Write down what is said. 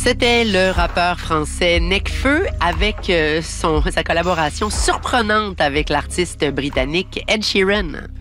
C'était le rappeur français Nekfeu avec sa collaboration surprenante avec l'artiste britannique Ed Sheeran.